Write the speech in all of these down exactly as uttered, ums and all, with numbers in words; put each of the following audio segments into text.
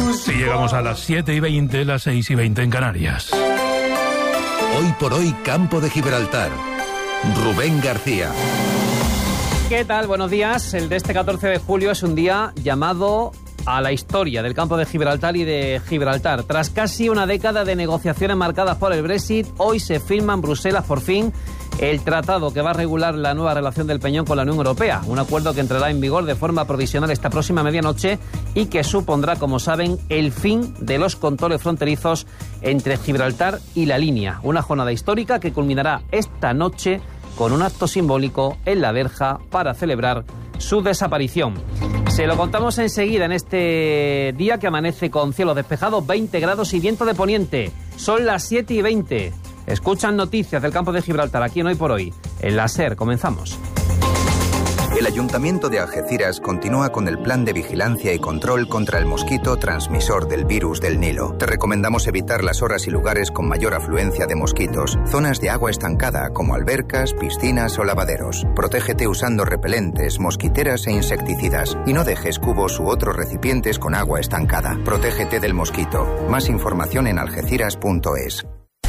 Si llegamos a las siete y veinte, las seis y veinte en Canarias. Hoy por hoy, Campo de Gibraltar. Rubén García. ¿Qué tal? Buenos días. El de este catorce de julio es un día llamado a la historia del campo de Gibraltar y de Gibraltar. Tras casi una década de negociaciones marcadas por el Brexit, hoy se firma en Bruselas por fin el tratado que va a regular la nueva relación del Peñón con la Unión Europea. Un acuerdo que entrará en vigor de forma provisional esta próxima medianoche y que supondrá, como saben, el fin de los controles fronterizos entre Gibraltar y la línea. Una jornada histórica que culminará esta noche con un acto simbólico en la verja para celebrar su desaparición. Se lo contamos enseguida en este día que amanece con cielos despejados, veinte grados y viento de poniente. Son las siete y veinte. Escuchan noticias del campo de Gibraltar aquí en Hoy por Hoy. En la SER, comenzamos. El Ayuntamiento de Algeciras continúa con el plan de vigilancia y control contra el mosquito transmisor del virus del Nilo. Te recomendamos evitar las horas y lugares con mayor afluencia de mosquitos, zonas de agua estancada como albercas, piscinas o lavaderos. Protégete usando repelentes, mosquiteras e insecticidas y no dejes cubos u otros recipientes con agua estancada. Protégete del mosquito. Más información en algeciras punto es.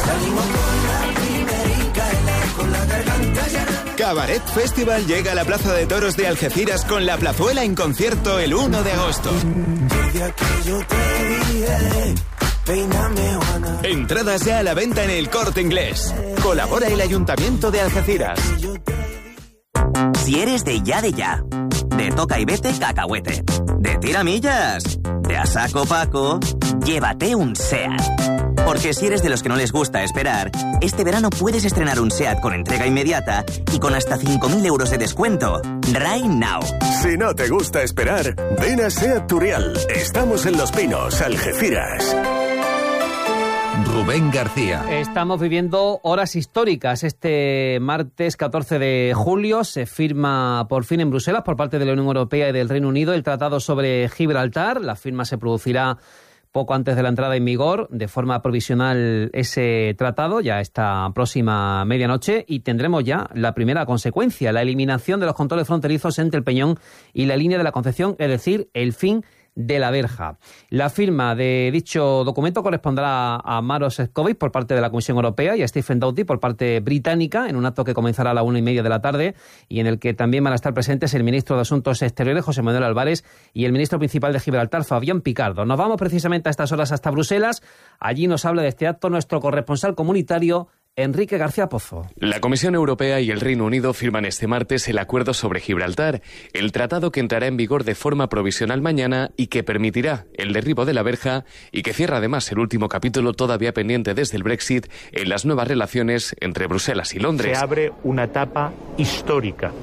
Cabaret Festival llega a la Plaza de Toros de Algeciras con La Plazuela en concierto el uno de agosto. Entradas ya a la venta en El Corte Inglés. Colabora el Ayuntamiento de Algeciras. Si eres de ya de ya, de toca y vete cacahuete, de tiramillas, de a saco paco, llévate un SEAT. Porque si eres de los que no les gusta esperar, este verano puedes estrenar un SEAT con entrega inmediata y con hasta cinco mil euros de descuento. Right now. Si no te gusta esperar, ven a SEAT Turial. Estamos en Los Pinos, Algeciras. Rubén García. Estamos viviendo horas históricas. Este martes catorce de julio se firma por fin en Bruselas por parte de la Unión Europea y del Reino Unido el Tratado sobre Gibraltar. La firma se producirá poco antes de la entrada en vigor, de forma provisional, ese tratado, ya esta próxima medianoche, y tendremos ya la primera consecuencia, la eliminación de los controles fronterizos entre el Peñón y la línea de la Concepción, es decir, el fin de la verja. La firma de dicho documento corresponderá a Maros Sefcovic por parte de la Comisión Europea y a Stephen Doughty por parte británica, en un acto que comenzará a la una y media de la tarde y en el que también van a estar presentes el ministro de Asuntos Exteriores, José Manuel Álvarez, y el ministro principal de Gibraltar, Fabián Picardo. Nos vamos precisamente a estas horas hasta Bruselas. Allí nos habla de este acto nuestro corresponsal comunitario, Enrique García Pozo. La Comisión Europea y el Reino Unido firman este martes el acuerdo sobre Gibraltar, el tratado que entrará en vigor de forma provisional mañana y que permitirá el derribo de la verja y que cierra además el último capítulo todavía pendiente desde el Brexit en las nuevas relaciones entre Bruselas y Londres. Se abre una etapa histórica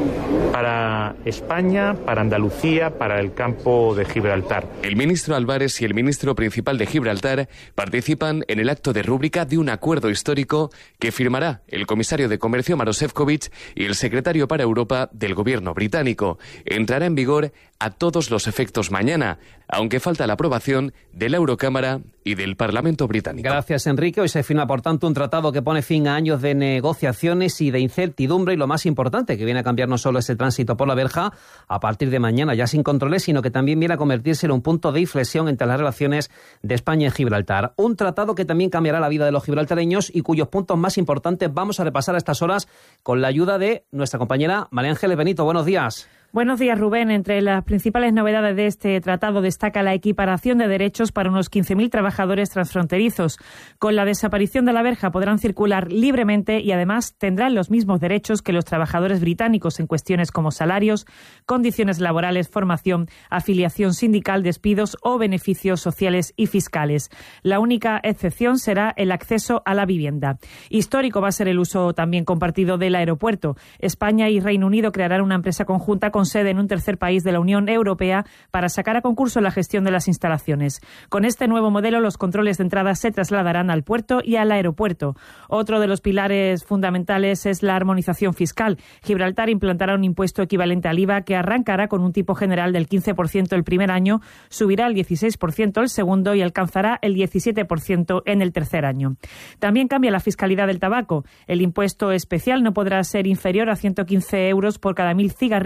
para España, para Andalucía, para el campo de Gibraltar. El ministro Álvarez y el ministro principal de Gibraltar participan en el acto de rúbrica de un acuerdo histórico que firmará el comisario de Comercio Maros Sefcovic y el secretario para Europa del gobierno británico. Entrará en vigor a todos los efectos mañana, aunque falta la aprobación de la Eurocámara y del Parlamento británico. Gracias, Enrique. Hoy se firma, por tanto, un tratado que pone fin a años de negociaciones y de incertidumbre y, lo más importante, que viene a cambiar no solo ese tránsito por la verja a partir de mañana ya sin controles, sino que también viene a convertirse en un punto de inflexión entre las relaciones de España y Gibraltar. Un tratado que también cambiará la vida de los gibraltareños y cuyos puntos más importantes vamos a repasar a estas horas con la ayuda de nuestra compañera María Ángeles Benito. Buenos días. Buenos días, Rubén. Entre las principales novedades de este tratado destaca la equiparación de derechos para unos quince mil trabajadores transfronterizos. Con la desaparición de la verja podrán circular libremente y además tendrán los mismos derechos que los trabajadores británicos en cuestiones como salarios, condiciones laborales, formación, afiliación sindical, despidos o beneficios sociales y fiscales. La única excepción será el acceso a la vivienda. Histórico va a ser el uso también compartido del aeropuerto. España y Reino Unido crearán una empresa conjunta con sede en un tercer país de la Unión Europea para sacar a concurso la gestión de las instalaciones. Con este nuevo modelo, los controles de entrada se trasladarán al puerto y al aeropuerto. Otro de los pilares fundamentales es la armonización fiscal. Gibraltar implantará un impuesto equivalente al I V A que arrancará con un tipo general del quince por ciento el primer año, subirá al dieciséis por ciento el segundo y alcanzará el diecisiete por ciento en el tercer año. También cambia la fiscalidad del tabaco. El impuesto especial no podrá ser inferior a ciento quince euros por cada mil cigarrillos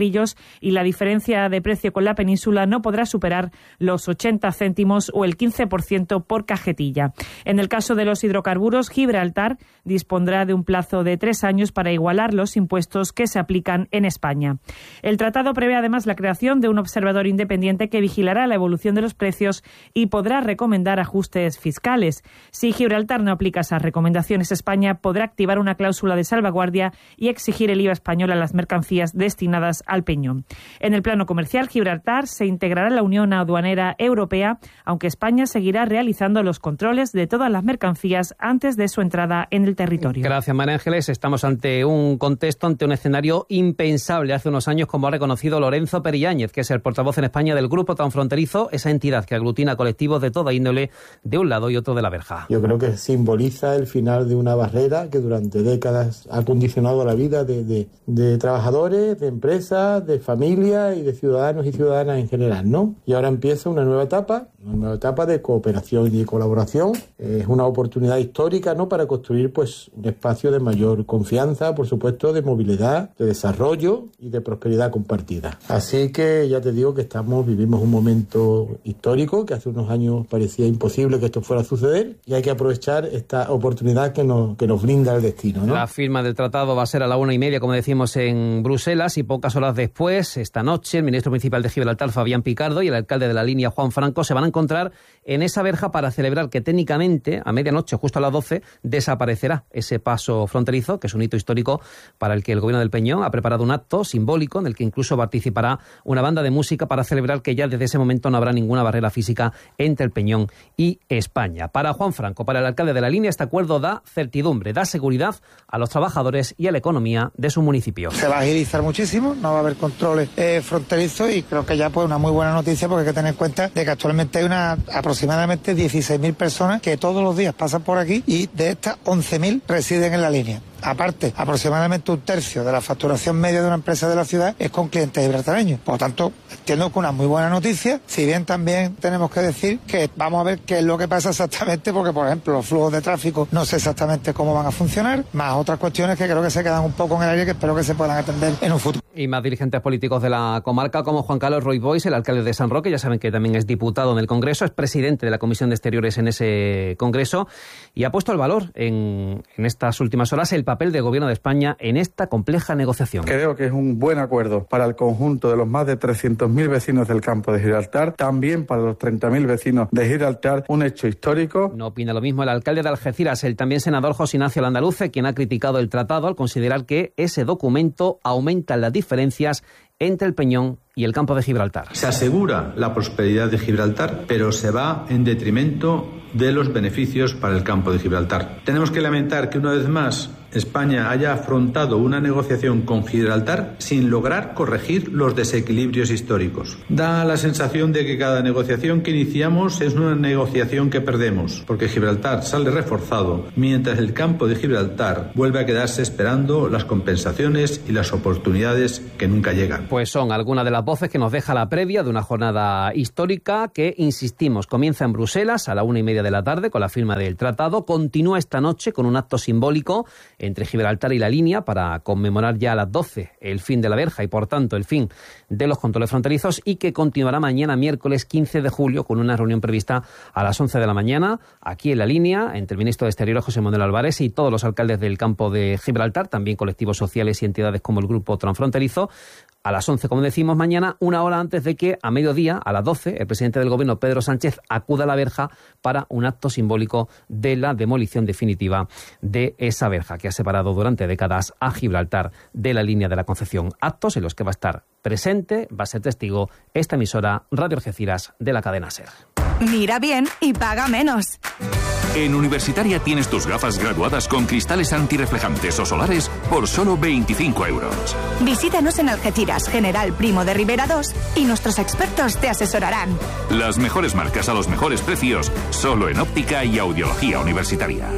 y la diferencia de precio con la península no podrá superar los ochenta céntimos o el quince por ciento por cajetilla. En el caso de los hidrocarburos, Gibraltar dispondrá de un plazo de tres años para igualar los impuestos que se aplican en España. El tratado prevé además la creación de un observador independiente que vigilará la evolución de los precios y podrá recomendar ajustes fiscales. Si Gibraltar no aplica esas recomendaciones, España podrá activar una cláusula de salvaguardia y exigir el I V A español a las mercancías destinadas al peñón. En el plano comercial, Gibraltar se integrará en la Unión Aduanera Europea, aunque España seguirá realizando los controles de todas las mercancías antes de su entrada en el territorio. Gracias, María Ángeles. Estamos ante un contexto, ante un escenario impensable hace unos años, como ha reconocido Lorenzo Perilláñez, que es el portavoz en España del Grupo Transfronterizo, esa entidad que aglutina colectivos de toda índole de un lado y otro de la verja. Yo creo que simboliza el final de una barrera que durante décadas ha condicionado la vida de, de, de trabajadores, de empresas, de familias y de ciudadanos y ciudadanas en general, ¿no? Y ahora empieza una nueva etapa, una nueva etapa de cooperación y de colaboración. Es una oportunidad histórica, ¿no?, para construir pues un espacio de mayor confianza, por supuesto, de movilidad, de desarrollo y de prosperidad compartida. Así que ya te digo que estamos, vivimos un momento histórico que hace unos años parecía imposible que esto fuera a suceder y hay que aprovechar esta oportunidad que nos, que nos brinda el destino, ¿no? La firma del tratado va a ser a la una y media, como decimos, en Bruselas, y pocas horas después, esta noche, el ministro principal de Gibraltar, Fabián Picardo, y el alcalde de la línea, Juan Franco, se van a encontrar en esa verja para celebrar que técnicamente, a medianoche, justo a las doce, desaparecerá ese paso fronterizo, que es un hito histórico para el que el gobierno del Peñón ha preparado un acto simbólico en el que incluso participará una banda de música para celebrar que ya desde ese momento no habrá ninguna barrera física entre el Peñón y España. Para Juan Franco, para el alcalde de la línea, este acuerdo da certidumbre, da seguridad a los trabajadores y a la economía de su municipio. Se va a agilizar muchísimo, no va a haber controles eh, fronterizos y creo que ya pues una muy buena noticia, porque hay que tener en cuenta de que actualmente hay una aproximadamente dieciséis mil personas que todos los días pasan por aquí y de estas once mil residen en la línea. Aparte, aproximadamente un tercio de la facturación media de una empresa de la ciudad es con clientes gibraltareños. Por lo tanto, entiendo que una muy buena noticia, si bien también tenemos que decir que vamos a ver qué es lo que pasa exactamente, porque, por ejemplo, los flujos de tráfico no sé exactamente cómo van a funcionar, más otras cuestiones que creo que se quedan un poco en el aire, que espero que se puedan atender en un futuro. Y más dirigentes políticos de la comarca, como Juan Carlos Roy Boix, el alcalde de San Roque, ya saben que también es diputado en el Congreso, es presidente de la Comisión de Exteriores en ese Congreso, y ha puesto el valor en, en estas últimas horas el papel del Gobierno de España en esta compleja negociación. Creo que es un buen acuerdo para el conjunto de los más de trescientos mil vecinos del campo de Gibraltar, también para los treinta mil vecinos de Gibraltar, un hecho histórico. No opina lo mismo el alcalde de Algeciras, el también senador José Ignacio Landaluce, quien ha criticado el tratado al considerar que ese documento aumenta las diferencias entre el Peñón y el campo de Gibraltar. Se asegura la prosperidad de Gibraltar, pero se va en detrimento de los beneficios para el campo de Gibraltar. Tenemos que lamentar que una vez más España haya afrontado una negociación con Gibraltar sin lograr corregir los desequilibrios históricos. Da la sensación de que cada negociación que iniciamos es una negociación que perdemos, porque Gibraltar sale reforzado, mientras el campo de Gibraltar vuelve a quedarse esperando las compensaciones y las oportunidades que nunca llegan. Pues son algunas de las voces que nos deja la previa de una jornada histórica que, insistimos, comienza en Bruselas a la una y media de la tarde con la firma del tratado, continúa esta noche con un acto simbólico entre Gibraltar y la línea para conmemorar ya a las doce el fin de la verja y, por tanto, el fin de los controles fronterizos, y que continuará mañana, miércoles quince de julio, con una reunión prevista a las once de la mañana aquí en la línea entre el ministro de Exteriores, José Manuel Álvarez, y todos los alcaldes del campo de Gibraltar, también colectivos sociales y entidades como el Grupo Transfronterizo. A las once, como decimos, mañana, una hora antes de que, a mediodía, a las doce, el presidente del Gobierno, Pedro Sánchez, acuda a la verja para un acto simbólico de la demolición definitiva de esa verja que ha separado durante décadas a Gibraltar de la línea de la Concepción. Actos en los que va a estar presente, va a ser testigo esta emisora Radio Algeciras de la cadena SER. Mira bien y paga menos. En Universitaria tienes tus gafas graduadas con cristales antirreflejantes o solares por solo veinticinco euros. Visítanos en Algeciras, General Primo de Rivera dos, y nuestros expertos te asesorarán. Las mejores marcas a los mejores precios, solo en óptica y audiología universitaria.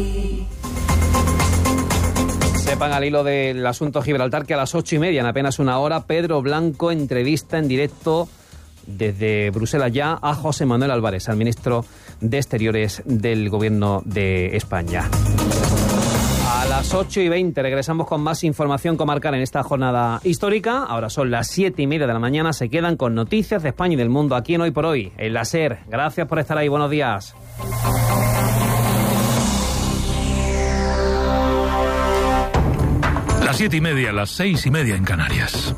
Sepan, al hilo del asunto Gibraltar, que a las ocho y media, en apenas una hora, Pedro Blanco entrevista en directo desde Bruselas ya a José Manuel Álvarez, al ministro de Exteriores del Gobierno de España. A la Las ocho y veinte regresamos con más información comarcal en esta jornada histórica. Ahora son las siete y media de la mañana. Se quedan con noticias de España y del mundo aquí en Hoy por Hoy, en la SER. Gracias por estar ahí. Buenos días. Las siete y media, las seis y media en Canarias.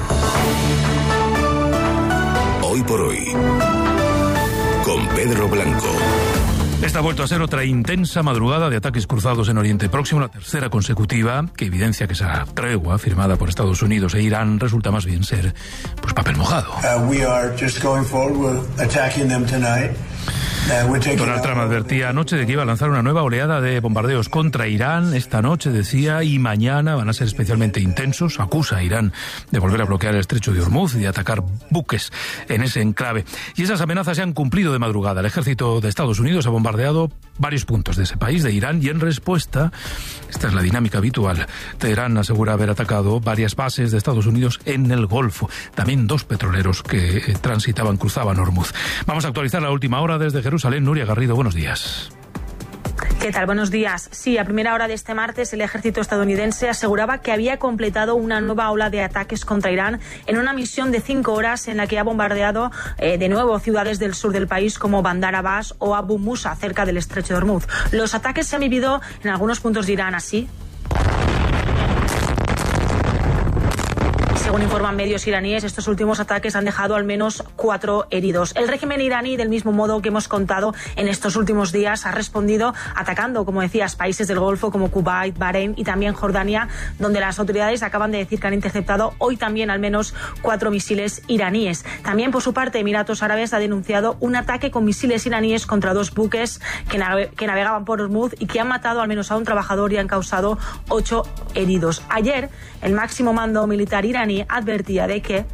Hoy por Hoy, con Pedro Blanco. Esta ha vuelto a ser otra intensa madrugada de ataques cruzados en Oriente Próximo, la tercera consecutiva, que evidencia que esa tregua firmada por Estados Unidos e Irán resulta más bien ser, pues, papel mojado. Uh, we are just going forward with attacking them tonight. Donald Trump advertía anoche de que iba a lanzar una nueva oleada de bombardeos contra Irán. Esta noche, decía, y mañana van a ser especialmente intensos. Acusa a Irán de volver a bloquear el estrecho de Hormuz y de atacar buques en ese enclave. Y esas amenazas se han cumplido de madrugada. El ejército de Estados Unidos ha bombardeado varios puntos de ese país, de Irán, y en respuesta, esta es la dinámica habitual, Teherán asegura haber atacado varias bases de Estados Unidos en el Golfo. También dos petroleros que eh, transitaban, cruzaban Hormuz. Vamos a actualizar la última hora desde Jerusalén. Nuria Garrido, buenos días. ¿Qué tal? Buenos días. Sí, a primera hora de este martes el ejército estadounidense aseguraba que había completado una nueva ola de ataques contra Irán en una misión de cinco horas en la que ha bombardeado eh, de nuevo ciudades del sur del país como Bandar Abbas o Abu Musa, cerca del estrecho de Hormuz. Los ataques se han vivido en algunos puntos de Irán así. Según informan medios iraníes, estos últimos ataques han dejado al menos cuatro heridos. El régimen iraní, del mismo modo que hemos contado en estos últimos días, ha respondido atacando, como decías, países del Golfo como Kuwait, Bahrein y también Jordania, donde las autoridades acaban de decir que han interceptado hoy también al menos cuatro misiles iraníes. También, por su parte, Emiratos Árabes ha denunciado un ataque con misiles iraníes contra dos buques que, nave- que navegaban por Hormuz y que han matado al menos a un trabajador y han causado ocho heridos. Ayer, el máximo mando militar iraní advertía de que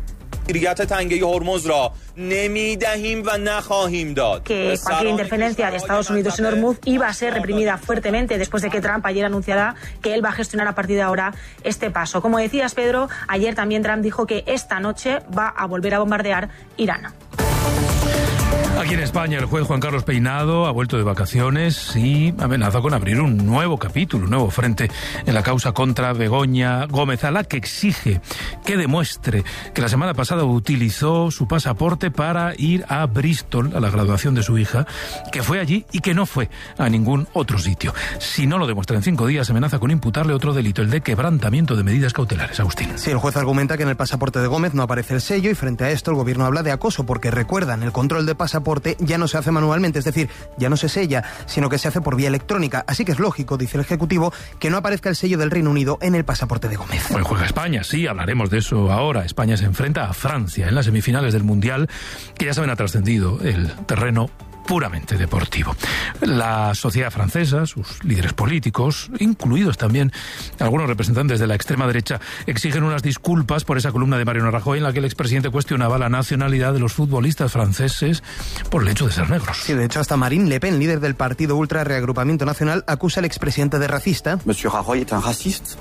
que cualquier interferencia de Estados Unidos en Hormuz iba a ser reprimida fuertemente después de que Trump ayer anunciara que él va a gestionar a partir de ahora este paso. Como decías, Pedro, ayer también Trump dijo que esta noche va a volver a bombardear Irán. Aquí en España el juez Juan Carlos Peinado ha vuelto de vacaciones y amenaza con abrir un nuevo capítulo, un nuevo frente en la causa contra Begoña Gómez, a la que exige que demuestre que la semana pasada utilizó su pasaporte para ir a Bristol, a la graduación de su hija, que fue allí y que no fue a ningún otro sitio. Si no lo demuestra en cinco días, amenaza con imputarle otro delito, el de quebrantamiento de medidas cautelares. Agustín. Sí, el juez argumenta que en el pasaporte de Gómez no aparece el sello y frente a esto el gobierno habla de acoso porque, recuerdan, el control de pasaporte ya no se hace manualmente, es decir, ya no se sella, sino que se hace por vía electrónica. Así que es lógico, dice el Ejecutivo, que no aparezca el sello del Reino Unido en el pasaporte de Gómez. Pues juega España, sí, hablaremos de eso ahora. España se enfrenta a Francia en las semifinales del Mundial, que ya saben ha trascendido el terreno puramente deportivo. La sociedad francesa, sus líderes políticos, incluidos también algunos representantes de la extrema derecha, exigen unas disculpas por esa columna de Mariano Rajoy en la que el expresidente cuestionaba la nacionalidad de los futbolistas franceses por el hecho de ser negros. Sí, de hecho hasta Marine Le Pen, líder del partido Ultra Reagrupamiento Nacional, acusa al expresidente de racista. Monsieur Rajoy es un racista.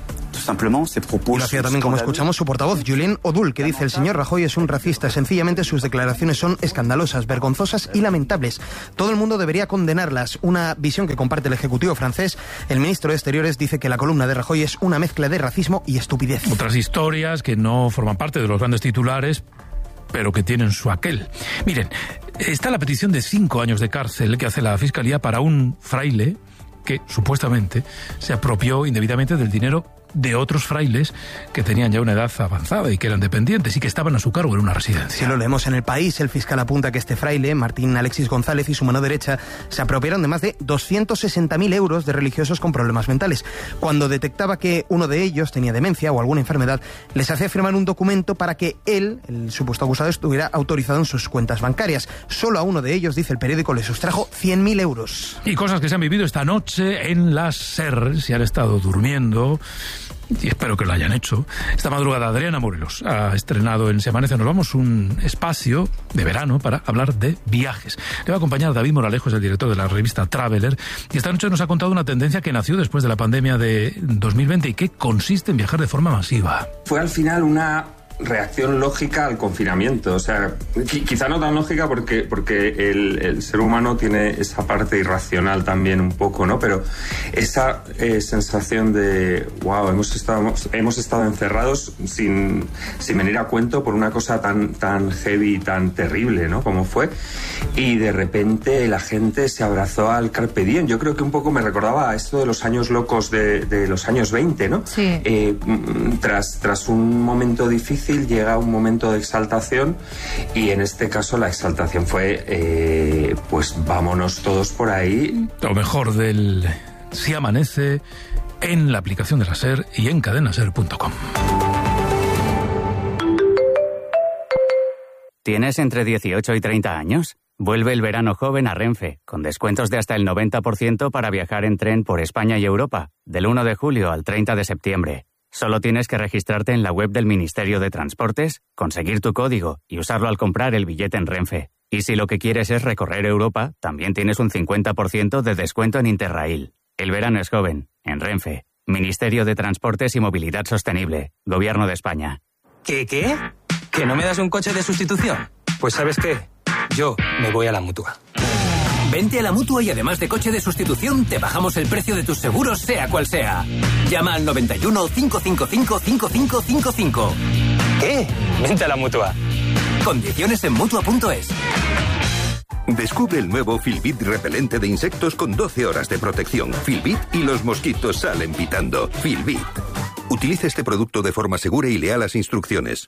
Y lo hacía también, como escuchamos, su portavoz, Julien Odul, que dice: el señor Rajoy es un racista. Sencillamente sus declaraciones son escandalosas, vergonzosas y lamentables. Todo el mundo debería condenarlas. Una visión que comparte el Ejecutivo francés. El ministro de Exteriores dice que la columna de Rajoy es una mezcla de racismo y estupidez. Otras historias que no forman parte de los grandes titulares, pero que tienen su aquel. Miren, está la petición de cinco años de cárcel que hace la Fiscalía para un fraile que supuestamente se apropió indebidamente del dinero de otros frailes que tenían ya una edad avanzada y que eran dependientes y que estaban a su cargo en una residencia. Si lo leemos en El País, el fiscal apunta que este fraile, Martín Alexis González, y su mano derecha se apropiaron de más de doscientos sesenta mil euros de religiosos con problemas mentales. Cuando detectaba que uno de ellos tenía demencia o alguna enfermedad, les hacía firmar un documento para que él, el supuesto acusado, estuviera autorizado en sus cuentas bancarias. Solo a uno de ellos, dice el periódico, le sustrajo cien mil euros. Y cosas que se han vivido esta noche en la SER, si han estado durmiendo, y espero que lo hayan hecho. Esta madrugada Adriana Morelos ha estrenado en Se Amanece Nos Vamos un espacio de verano para hablar de viajes. Le va a acompañar David Moralejos, el director de la revista Traveler, y esta noche nos ha contado una tendencia que nació después de la pandemia de dos mil veinte y que consiste en viajar de forma masiva. Fue al final una reacción lógica al confinamiento. O sea, quizá no tan lógica porque, porque el, el ser humano tiene esa parte irracional también un poco, ¿no? Pero esa eh, sensación de, wow, hemos estado, hemos estado encerrados sin, sin venir a cuento por una cosa tan, tan heavy y tan terrible, ¿no? Como fue. Y de repente la gente se abrazó al carpe diem. Yo creo que un poco me recordaba a esto de los años locos de, de los años veinte, ¿no? Sí. Eh, tras, tras un momento difícil llega un momento de exaltación, y en este caso la exaltación fue eh, pues vámonos todos por ahí. Lo mejor del Si Amanece en la aplicación de la SER y en cadena ser punto com. ¿Tienes entre dieciocho y treinta años? Vuelve el verano joven a Renfe, con descuentos de hasta el noventa por ciento para viajar en tren por España y Europa, del uno de julio al treinta de septiembre. Solo tienes que registrarte en la web del Ministerio de Transportes, conseguir tu código y usarlo al comprar el billete en Renfe. Y si lo que quieres es recorrer Europa, también tienes un cincuenta por ciento de descuento en Interrail. El verano es joven, en Renfe. Ministerio de Transportes y Movilidad Sostenible, Gobierno de España. ¿Qué, qué? ¿Que no me das un coche de sustitución? Pues ¿sabes qué? Yo me voy a la Mutua. Vente a la Mutua y además de coche de sustitución, te bajamos el precio de tus seguros, sea cual sea. Llama al noventa y uno, cinco cinco cinco, cinco cinco cinco cinco. ¿Qué? Vente a la Mutua. Condiciones en Mutua punto es. Descubre el nuevo Filbit repelente de insectos con doce horas de protección. Filbit y los mosquitos salen pitando. Filbit. Utiliza este producto de forma segura y lea las instrucciones.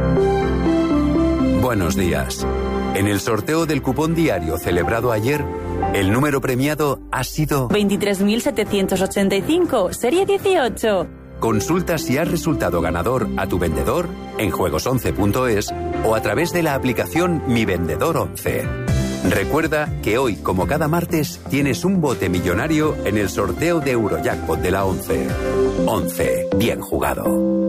Buenos días. En el sorteo del cupón diario celebrado ayer, el número premiado ha sido veintitrés mil setecientos ochenta y cinco, serie dieciocho. Consulta si has resultado ganador a tu vendedor en juegos once punto es o a través de la aplicación Mi Vendedor once. Recuerda que hoy, como cada martes, tienes un bote millonario en el sorteo de Eurojackpot de la once. once. Bien jugado.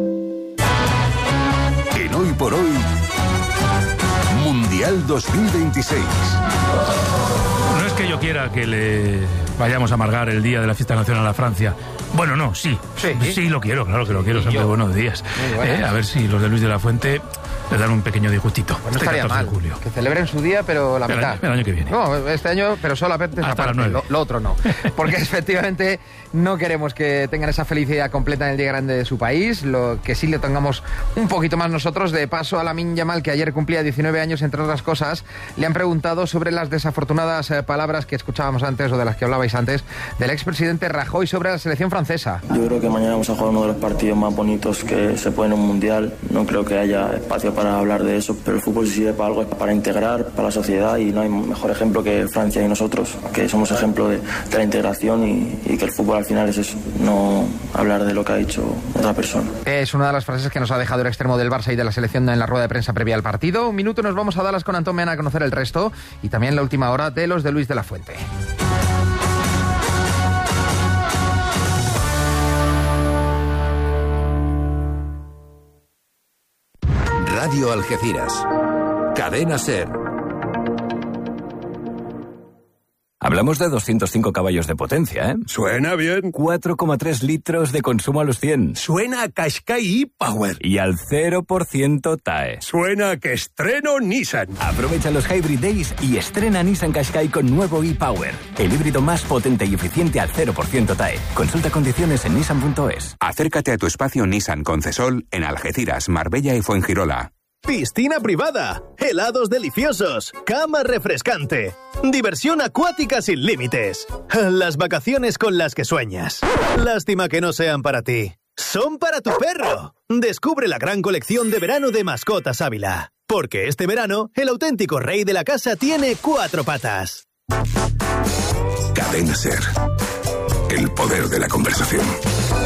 En Hoy por Hoy, Mundial dos mil veintiséis. No es que yo quiera que le vayamos a amargar el día de la fiesta nacional a Francia. Bueno, no, sí. Sí, sí lo quiero, claro que lo quiero. Siempre buenos días. Eh, a ver si los de Luis de la Fuente le dan un pequeño disgustito. Pues no este estaría mal. Julio. Que celebren su día, pero la el mitad. Año, el año que viene. No, este año, pero solamente esa hasta parte. Las nueve. Lo, lo otro no. Porque efectivamente no queremos que tengan esa felicidad completa en el día grande de su país. Lo que sí le tengamos un poquito más nosotros. De paso a Lamine Yamal, que ayer cumplía diecinueve años, entre otras cosas, le han preguntado sobre las desafortunadas eh, palabras que escuchábamos antes, o de las que hablabais antes, del expresidente Rajoy sobre la selección francesa. Yo creo que mañana vamos a jugar uno de los partidos más bonitos que se puede en un mundial. No creo que haya espacio para hablar de eso, pero el fútbol sí sirve para algo, para integrar, para la sociedad, y no hay mejor ejemplo que Francia y nosotros, que somos ejemplo de, de la integración y, y que el fútbol al final es eso, no hablar de lo que ha dicho otra persona. Es una de las frases que nos ha dejado el extremo del Barça y de la selección en la rueda de prensa previa al partido. Un minuto, nos vamos a Dallas con Antón Mena a conocer el resto, y también la última hora de los de Luis de la Fuente. Radio Algeciras. Cadena SER. Hablamos de doscientos cinco caballos de potencia, ¿eh? Suena bien. cuatro coma tres litros de consumo a los cien. Suena a Qashqai e-Power. Y al cero por ciento T A E. Suena a que estreno Nissan. Aprovecha los Hybrid Days y estrena Nissan Qashqai con nuevo e-Power. El híbrido más potente y eficiente al cero por ciento T A E. Consulta condiciones en nissan punto es. Acércate a tu espacio Nissan Concesol en Algeciras, Marbella y Fuengirola. Piscina privada, helados deliciosos, cama refrescante, diversión acuática sin límites, las vacaciones con las que sueñas. Lástima que no sean para ti. Son para tu perro. Descubre la gran colección de verano de Mascotas Ávila. Porque este verano, el auténtico rey de la casa tiene cuatro patas. Cadena SER. El poder de la conversación.